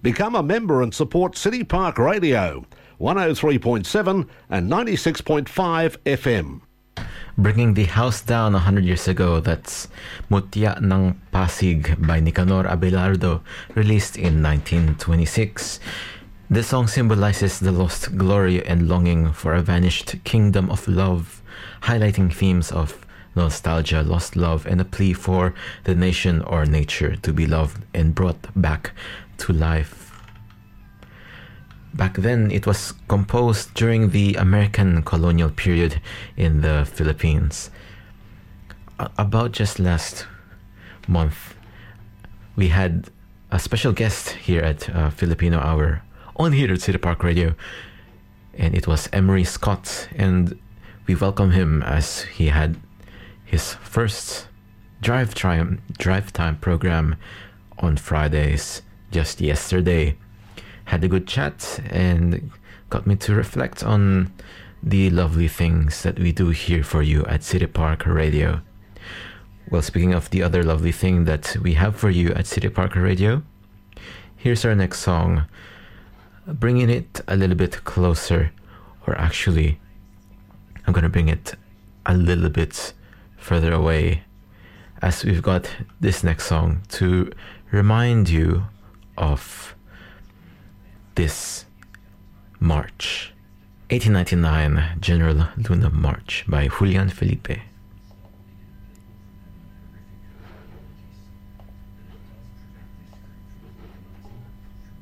Become a member and support City Park Radio, 103.7 and 96.5 FM. Bringing the house down 100 years ago, that's Mutya ng Pasig by Nicanor Abelardo, released in 1926. This song symbolizes the lost glory and longing for a vanished kingdom of love, highlighting themes of nostalgia, lost love, and a plea for the nation or nature to be loved and brought back to life. Back then, it was composed during the American colonial period in the Philippines. About just last month, we had a special guest here at Filipino Hour, on here at City Park Radio, and it was Emery Scott, and we welcome him as he had his first drive time program on Fridays just yesterday. Had a good chat and got me to reflect on the lovely things that we do here for you at City Park Radio. Well, speaking of the other lovely thing that we have for you at City Park Radio, here's our next song, bringing it a little bit closer, or actually, I'm going to bring it a little bit further away, as we've got this next song to remind you of this march, 1899 General Luna March by Julian Felipe.